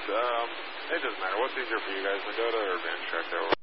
It doesn't matter. What's easier for you guys, Mendota or Advanced Track? Over.